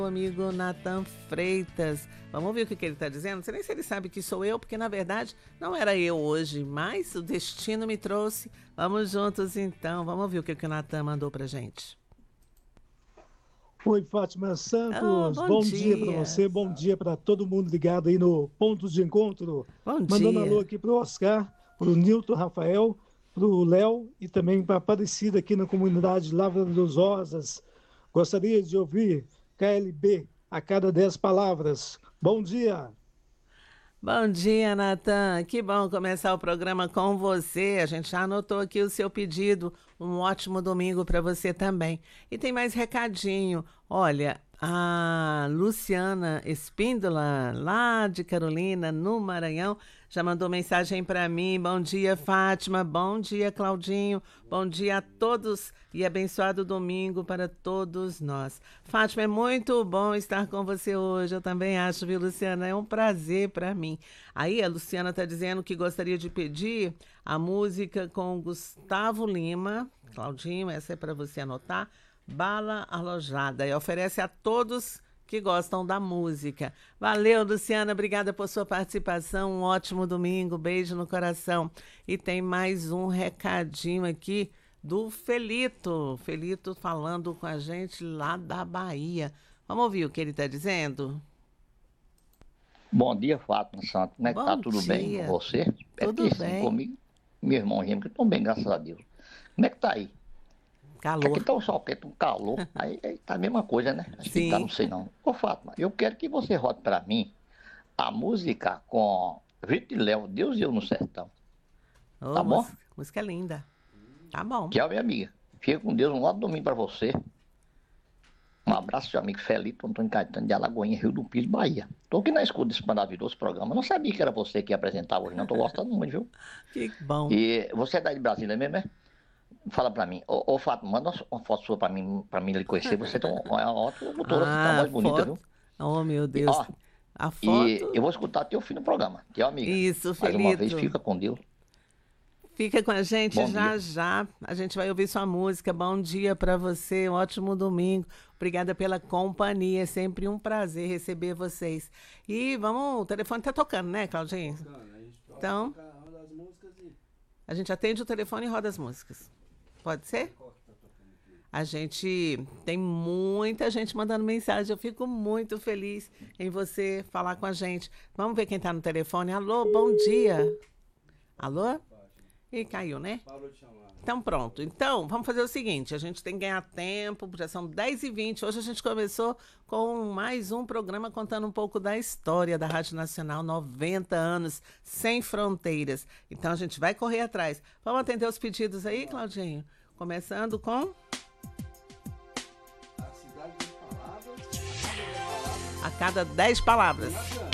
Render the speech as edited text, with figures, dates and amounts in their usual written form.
Meu amigo Nathan Freitas. Vamos ouvir o que ele está dizendo? Não sei nem se ele sabe que sou eu, porque na verdade não era eu hoje, mas o destino me trouxe. Vamos juntos então, vamos ouvir o que o Nathan mandou pra gente. Oi, Fátima Santos, bom bom dia para dia. você, bom dia para todo mundo ligado aí no Pontos de Encontro. Bom Mandando dia. alô aqui para o Oscar, para o Nilton Rafael, para o Léo e também para a Aparecida aqui na comunidade Lavra dos Rosas. Gostaria de ouvir KLB a cada 10 palavras. Bom dia. Bom dia, Nathan. Que bom começar o programa com você. A gente já anotou aqui o seu pedido. Um ótimo domingo para você também. E tem mais recadinho. Olha, a Luciana Espíndola, lá de Carolina, no Maranhão, já mandou mensagem para mim. Bom dia, Fátima. Bom dia, Claudinho. Bom dia a todos e abençoado domingo para todos nós. Fátima, é muito bom estar com você hoje. Eu também acho, viu, Luciana? É um prazer para mim. Aí a Luciana está dizendo que gostaria de pedir a música com Gustavo Lima. Claudinho, essa é para você anotar. Bala Alojada. E oferece a todos que gostam da música. Valeu, Luciana. Obrigada por sua participação. Um ótimo domingo. Beijo no coração. E tem mais um recadinho aqui do Felito. Felito falando com a gente lá da Bahia. Vamos ouvir o que ele está dizendo? Bom dia, Fátima Santos. Como é que tá? Bom Tudo bem dia. com você? Tudo Sim, bem. comigo, meu irmão Remo, que estão bem, graças a Deus. Como é que tá aí? Calor. Aqui tá o sol quente, um calor. Aí tá a mesma coisa, né? Acho que tá, Sim. não sei não. Ô, Fátima, eu quero que você rote pra mim a música com Vitor e Léo, Deus e Eu no Sertão. Ô, Tá bom? música linda. Tá bom. Tchau, minha amiga. Fica com Deus, um ótimo domingo pra você. Um abraço, seu amigo Felipe Antônio Caetano de Alagoinha, Rio do Pires, Bahia. Tô aqui na escuta desse maravilhoso programa. Eu não sabia que era você que ia apresentar hoje, não. Tô gostando muito, viu? Que bom. E você é daí de Brasília mesmo, é? Fala pra mim. Ô Fátima, manda uma foto sua pra mim lhe conhecer. Você é uma ótima locutora, você tá mais bonita, viu? Oh, meu E, Deus. ó, A e foto. eu vou escutar teu fim no programa. Tchau, amiga. Isso, Mais uma vez, Felito. fica com Deus. Fica com a gente Bom já dia. já. A gente vai ouvir sua música. Bom dia para você. Um ótimo domingo. Obrigada pela companhia. É sempre um prazer receber vocês. E vamos, o telefone tá tocando, né, Claudinho? Então, a gente atende o telefone e roda as músicas. Pode ser? A gente tem muita gente mandando mensagem. Eu fico muito feliz em você falar com a gente. Vamos ver quem está no telefone. Alô, bom dia. Alô? Ih, caiu, né? Parou de chamar. Então, pronto. Então, vamos fazer o seguinte. A gente tem que ganhar tempo, já são 10h20. Hoje a gente começou com mais um programa contando um pouco da história da Rádio Nacional, 90 anos, sem fronteiras. Então, a gente vai correr atrás. Vamos atender os pedidos aí, Claudinho? Começando com... A cidade das palavras. A cada 10 palavras. Natan,